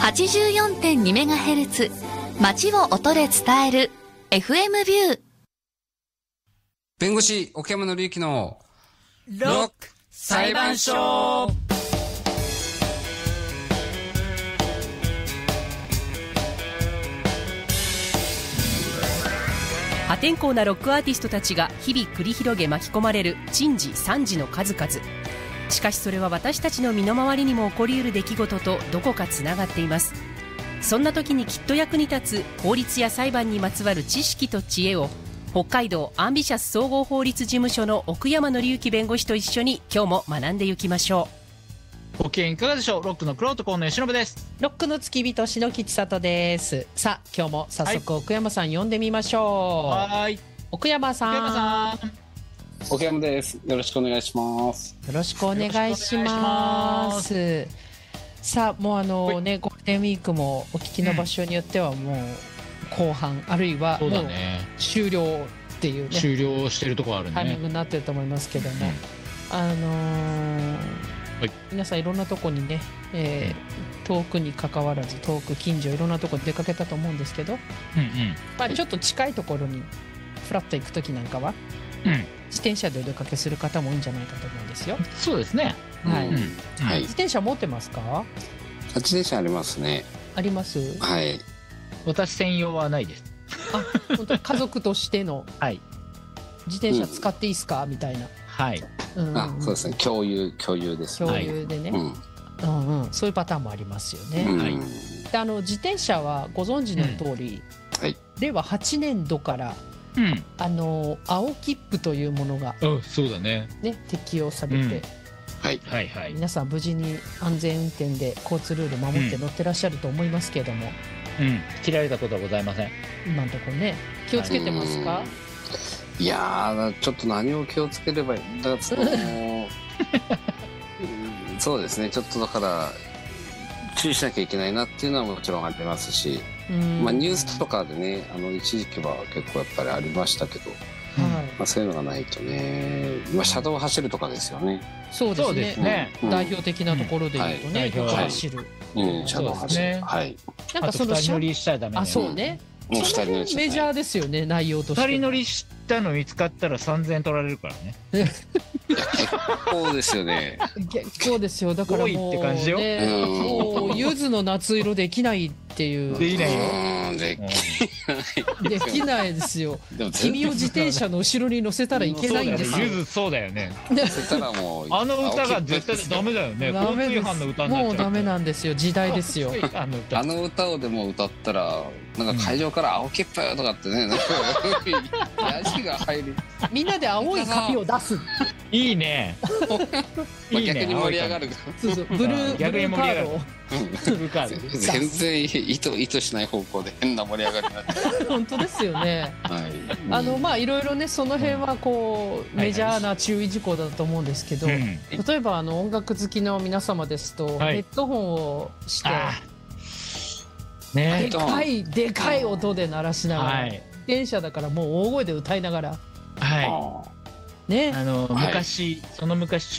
84.2MHz 街を音で伝える FM ビュー。 弁護士奥山紀之のロック裁判所。 破天荒なロックアーティストたちが日々繰り広げ巻き込まれる珍事惨事の数々。しかしそれは私たちの身の回りにも起こりうる出来事とどこかつながっています。そんな時にきっと役に立つ法律や裁判にまつわる知識と知恵を、北海道アンビシャス総合法律事務所の奥山紀之弁護士と一緒に今日も学んでいきましょご機嫌いかがでしょう。ロックの玄人河野由伸です。 ロックの付き人篠木千里です。さあ今日も早速奥山さん呼んでみましょう。 はい。 奥山さん。 奥山さん。 奥山です。よろしくお願いします。 よろしくお願いします。さあもうゴールデンウィークもお聞きの場所によってはもう後半、あるいはもう終了っていうね、 終了してるところあるね、 タイミングになってると思いますけども、皆さんいろんなとこにね、遠くに関わらず遠く近所いろんなとこに出かけたと思うんですけど、まあ、ちょっと近いところにフラッと行くときなんかは、自転車でお出かけする方も多いんじゃないかと思うんですよ。 そうですね。 はい。 はい。 自転車持ってますか？ 自転車ありますね。 あります。 はい。 私専用はないです。 本当家族としての自転車使っていいですかみたいな。 はい。 そうですね。共有です。 共有でね。そういうパターンもありますよね。で自転車はご存知の通り、令和8年度から青切符というものがそうだね。 適用されて、皆さん無事に安全運転で交通ルール守って乗ってらっしゃると思いますけれども、 切られたことはございません。 今のところね。気をつけてますか？ いやー、ちょっと何を気をつければいいんだそうですね。ちょっとだから注意しなきゃいけないなっていうのはもちろんありますし、まあニュースとかでね、一時期は結構やっぱりありましたけど、そういうのがないとね、車道を走るとかですよね。 そうですね。代表的なところで言うとね、走る。 車道を走る。はい。 なんかその 2人乗りしたらダメ。 あ、そうね。 もう2人乗りメジャーですよね、内容として。 2人乗りしたの見つかったら3000円取られるからね。 結構ですよね。 結構ですよ。だからもう多いって感じよ。 もう柚子の夏色できないっていう。 できないよ。 できないですよ。君を自転車の後ろに乗せたらいけないんですよ。 柚子そうだよね。 乗せたらもうあの歌が絶対ダメだよね。 ダメです。もうダメなんでですよ。時代ですよ。 あの歌をでも歌ったらなんか会場から青切符とかってね、なんかヤジが入る。 みんなで青い紙を出す。 いいね。 逆に盛り上がる。 ブルーカードを。 全然意図しない方向で変な盛り上がりになって。 本当ですよね。まあいろいろね、その辺はこうメジャーな注意事項だと思うんですけど、例えば音楽好きの皆様ですとヘッドホンをしてでかい音で鳴らしながら、電車だからもう大声で歌いながら、 昔その昔